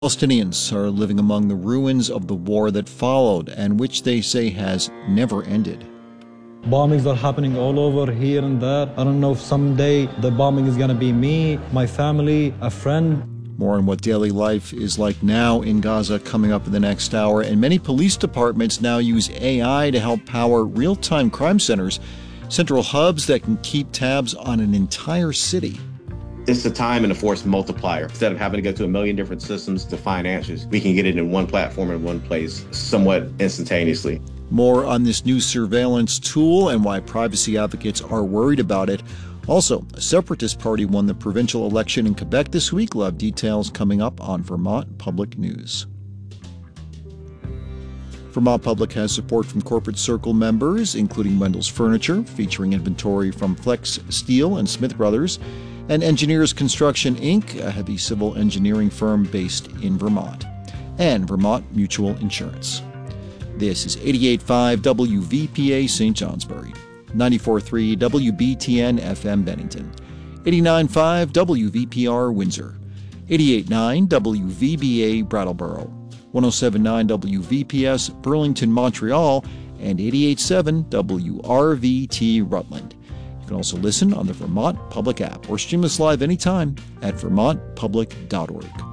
Palestinians are living among the ruins of the war that followed and which they say has never ended. Bombings are happening all over here and there. I don't know if someday the bombing is going to be me, my family, a friend. More on what daily life is like now in Gaza coming up in the next hour. And many police departments now use AI to help power real-time crime centers, central hubs that can keep tabs on an entire city. It's a time and a force multiplier. Instead of having to go to a million different systems to find answers, we can get it in one platform in one place somewhat instantaneously. More on this new surveillance tool and why privacy advocates are worried about it. Also, a separatist party won the provincial election in Quebec this week. We'll have details coming up on Vermont Public News. Vermont Public has support from Corporate Circle members, including Wendell's Furniture, featuring inventory from Flex Steel and Smith Brothers, and Engineers Construction, Inc., a heavy civil engineering firm based in Vermont, and Vermont Mutual Insurance. This is 88.5 WVPA St. Johnsbury, 94.3 WBTN FM Bennington, 89.5 WVPR Windsor, 88.9 WVBA Brattleboro, 107.9 WVPS Burlington, Montreal, and 88.7 WRVT Rutland. You can also listen on the Vermont Public app or stream us live anytime at vermontpublic.org.